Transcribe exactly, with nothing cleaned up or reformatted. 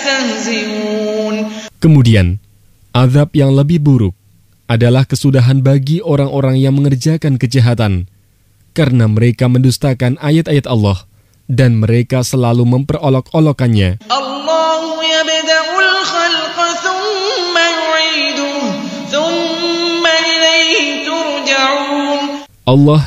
يستهزئون. Kemudian, azab yang lebih buruk adalah kesudahan bagi orang-orang yang mengerjakan kejahatan, karena mereka mendustakan ayat-ayat Allah dan mereka selalu memperolok-olokannya. Allahu yabda'ul khalqa thumma yu'iduhu thumma ilayhi turja'un. Allah